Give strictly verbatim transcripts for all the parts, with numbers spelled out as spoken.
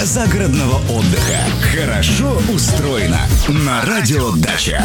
загородного отдыха. Хорошо устроено на Радио Дача.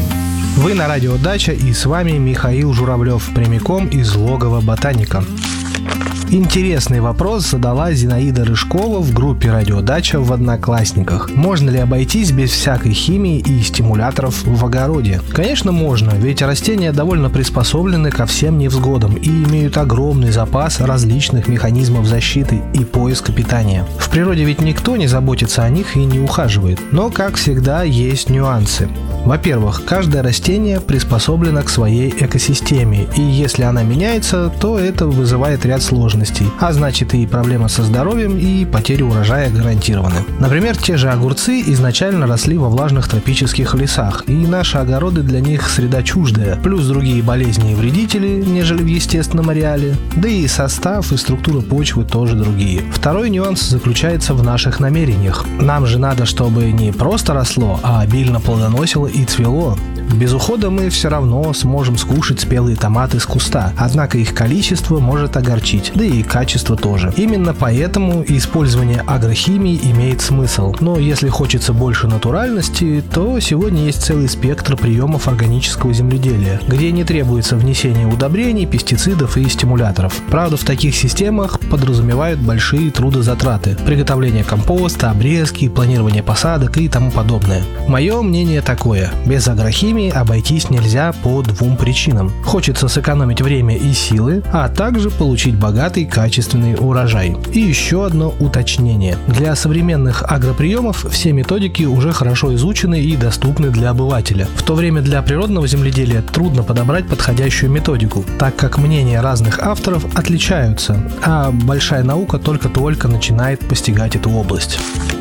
Вы на Радио Дача, и с вами Михаил Журавлев, прямиком из логова ботаника. Интересный вопрос задала Зинаида Рыжкова в группе «Радио Дача» в Одноклассниках. Можно ли обойтись без всякой химии и стимуляторов в огороде? Конечно, можно, ведь растения довольно приспособлены ко всем невзгодам и имеют огромный запас различных механизмов защиты и поиска питания. В природе ведь никто не заботится о них и не ухаживает. Но, как всегда, есть нюансы. Во-первых, каждое растение приспособлено к своей экосистеме, и если она меняется, то это вызывает ряд сложностей, а значит и проблемы со здоровьем, и потери урожая гарантированы. Например, те же огурцы изначально росли во влажных тропических лесах, и наши огороды для них среда чуждая, плюс другие болезни и вредители, нежели в естественном ареале, да и состав и структура почвы тоже другие. Второй нюанс заключается в наших намерениях. Нам же надо, чтобы не просто росло, а обильно плодоносило и цвело. Без ухода мы все равно сможем скушать спелые томаты с куста, однако их количество может огорчить, да и качество тоже. Именно поэтому использование агрохимии имеет смысл. Но если хочется больше натуральности, то сегодня есть целый спектр приемов органического земледелия, где не требуется внесение удобрений, пестицидов и стимуляторов. Правда, в таких системах подразумевают большие трудозатраты: приготовление компоста, обрезки, планирование посадок и тому подобное. Мое мнение такое: без агрохимии обойтись нельзя по двум причинам. Хочется сэкономить время и силы, а также получить богатый качественный урожай. И еще одно уточнение. Для современных агроприемов все методики уже хорошо изучены и доступны для обывателя. В то время для природного земледелия трудно подобрать подходящую методику, так как мнения разных авторов отличаются, а большая наука только-только начинает постигать эту область.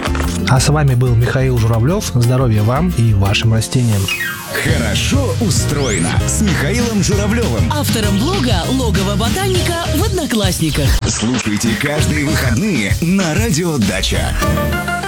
А с вами был Михаил Журавлев. Здоровья вам и вашим растениям. Хорошо устроено с Михаилом Журавлевым, автором блога «Логово ботаника» в Одноклассниках. Слушайте каждые выходные на Радио Дача.